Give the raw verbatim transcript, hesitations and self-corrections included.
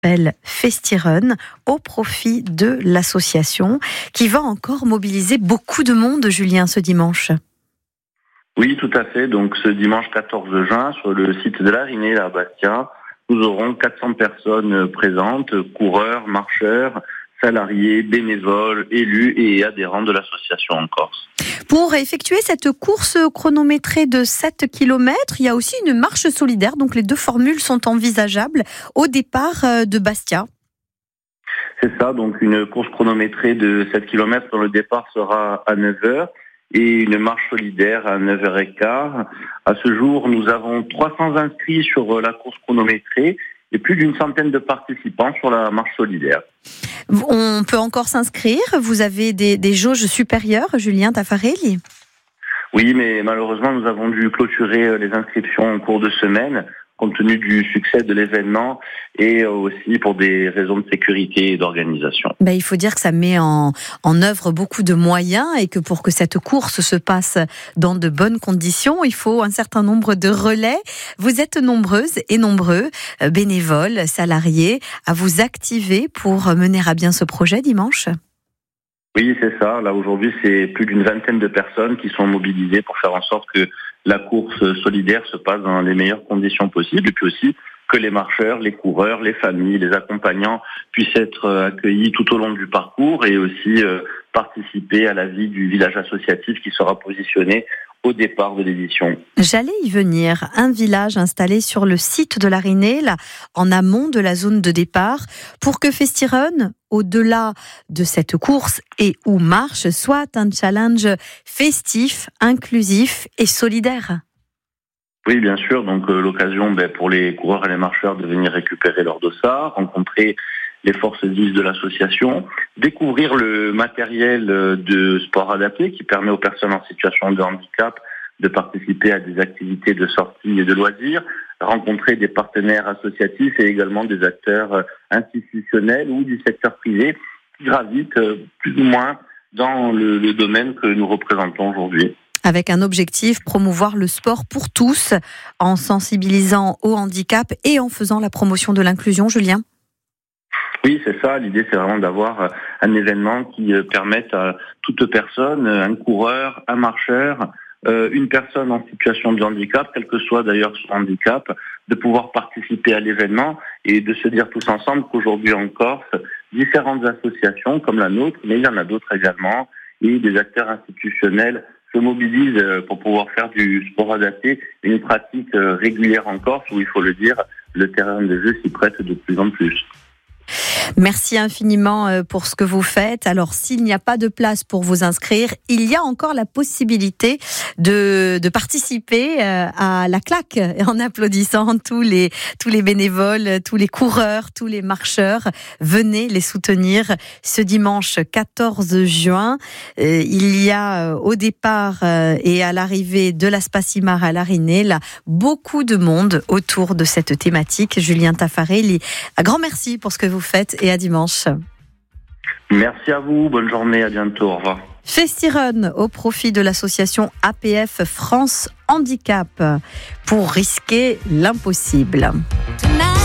s'appelle Festirun au profit de l'association qui va encore mobiliser beaucoup de monde, Julien, ce dimanche. Oui, tout à fait. Donc ce dimanche quatorze juin, sur le site de l'Arinée à Bastia, nous aurons quatre cents personnes présentes, coureurs, marcheurs, salariés, bénévoles, élus et adhérents de l'association en Corse. Pour effectuer cette course chronométrée de sept kilomètres, il y a aussi une marche solidaire, donc les deux formules sont envisageables au départ de Bastia. C'est ça, donc une course chronométrée de sept kilomètres dont le départ sera à neuf heures et une marche solidaire à neuf heures quinze. À ce jour, nous avons trois cents inscrits sur la course chronométrée et plus d'une centaine de participants sur la marche solidaire. On peut encore s'inscrire. Vous avez des, des jauges supérieures, Julien Taffarelli ? Oui, mais malheureusement, nous avons dû clôturer les inscriptions en cours de semaine, compte tenu du succès de l'événement et aussi pour des raisons de sécurité et d'organisation. Ben, il faut dire que ça met en, en œuvre beaucoup de moyens et que pour que cette course se passe dans de bonnes conditions, il faut un certain nombre de relais. Vous êtes nombreuses et nombreux, bénévoles, salariés, à vous activer pour mener à bien ce projet dimanche ? Oui, c'est ça. Là, aujourd'hui, c'est plus d'une vingtaine de personnes qui sont mobilisées pour faire en sorte que la course solidaire se passe dans les meilleures conditions possibles et puis aussi que les marcheurs, les coureurs, les familles, les accompagnants puissent être accueillis tout au long du parcours et aussi euh, participer à la vie du village associatif qui sera positionné au départ de l'édition. J'allais y venir. Un village installé sur le site de l'Arinée, là, en amont de la zone de départ, pour que Festirun, au-delà de cette course et ou marche, soit un challenge festif, inclusif et solidaire. Oui, bien sûr. Donc euh, l'occasion ben, pour les coureurs et les marcheurs de venir récupérer leur dossard, rencontrer les forces vives de l'association, découvrir le matériel de sport adapté qui permet aux personnes en situation de handicap de participer à des activités de sortie et de loisirs, rencontrer des partenaires associatifs et également des acteurs institutionnels ou du secteur privé qui gravitent plus ou moins dans le, le domaine que nous représentons aujourd'hui. Avec un objectif, promouvoir le sport pour tous, en sensibilisant au handicap et en faisant la promotion de l'inclusion, Julien ? Oui, c'est ça. L'idée, c'est vraiment d'avoir un événement qui permette à toute personne, un coureur, un marcheur, une personne en situation de handicap, quel que soit d'ailleurs son handicap, de pouvoir participer à l'événement et de se dire tous ensemble qu'aujourd'hui en Corse, différentes associations comme la nôtre, mais il y en a d'autres également, et des acteurs institutionnels se mobilisent pour pouvoir faire du sport adapté, une pratique régulière en Corse où, il faut le dire, le terrain de jeu s'y prête de plus en plus. Merci infiniment pour ce que vous faites. Alors, s'il n'y a pas de place pour vous inscrire, il y a encore la possibilité de, de participer à la claque en applaudissant tous les, tous les bénévoles, tous les coureurs, tous les marcheurs. Venez les soutenir ce dimanche quatorze juin. Il y a au départ et à l'arrivée de la Spassimare à l'Arinée, là, beaucoup de monde autour de cette thématique. Julien Taffarelli, un grand merci pour ce que vous faites et à dimanche. Merci à vous, bonne journée, à bientôt, au revoir. Festirun au profit de l'association A P F France Handicap pour risquer l'impossible.